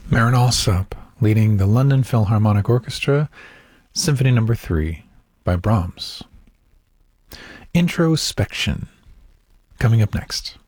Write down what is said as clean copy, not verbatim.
Marin Alsop, leading the London Philharmonic Orchestra, Symphony No. 3 by Brahms. Introspection, coming up next.